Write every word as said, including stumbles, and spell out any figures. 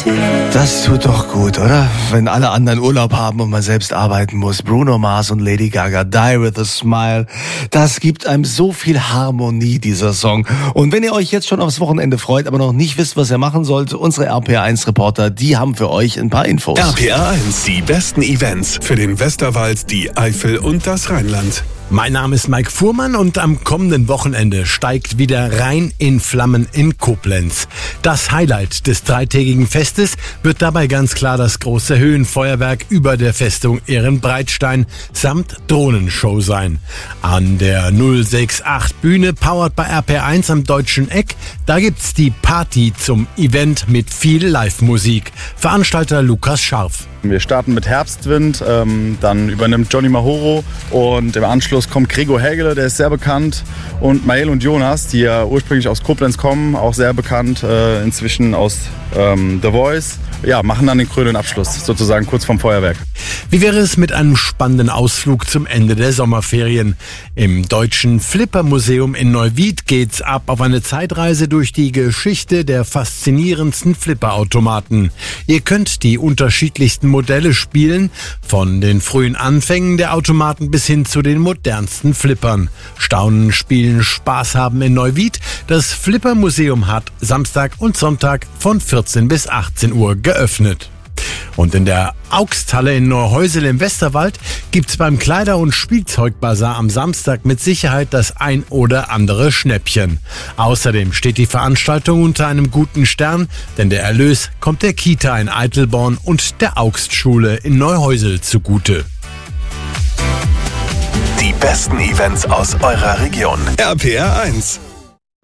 Das tut doch gut, oder? Wenn alle anderen Urlaub haben und man selbst arbeiten muss. Bruno Mars und Lady Gaga, Die With A Smile. Das gibt einem so viel Harmonie, dieser Song. Und wenn ihr euch jetzt schon aufs Wochenende freut, aber noch nicht wisst, was ihr machen sollt, unsere R P R eins Reporter, die haben für euch ein paar Infos. R P R eins, die besten Events für den Westerwald, die Eifel und das Rheinland. Mein Name ist Mike Fuhrmann und am kommenden Wochenende steigt wieder Rhein in Flammen in Koblenz. Das Highlight des dreitägigen Festes wird dabei ganz klar das große Höhenfeuerwerk über der Festung Ehrenbreitstein samt Drohnenshow sein. An der null sechs acht Bühne, powered bei R P R eins am Deutschen Eck, da gibt's die Party zum Event mit viel Live-Musik. Veranstalter Lukas Scharf. Wir starten mit Herbstwind, ähm, dann übernimmt Johnny Mahoro und im Anschluss kommt Gregor Hägele, der ist sehr bekannt, und Mael und Jonas, die ja ursprünglich aus Koblenz kommen, auch sehr bekannt, äh, inzwischen aus ähm, The Voice, ja, machen dann den krönenden Abschluss, sozusagen kurz vorm Feuerwerk. Wie wäre es mit einem spannenden Ausflug zum Ende der Sommerferien? Im Deutschen Flipper-Museum in Neuwied geht's ab auf eine Zeitreise durch die Geschichte der faszinierendsten Flipperautomaten. Ihr könnt die unterschiedlichsten Modelle spielen, von den frühen Anfängen der Automaten bis hin zu den modernsten Flippern. Staunen, spielen, Spaß haben in Neuwied. Das Flipper-Museum hat Samstag und Sonntag von vierzehn bis achtzehn Uhr geöffnet. Und in der Augsthalle in Neuhäusel im Westerwald gibt's beim Kleider- und Spielzeugbazar am Samstag mit Sicherheit das ein oder andere Schnäppchen. Außerdem steht die Veranstaltung unter einem guten Stern, denn der Erlös kommt der Kita in Eitelborn und der Augstschule in Neuhäusel zugute. Die besten Events aus eurer Region. R P R eins.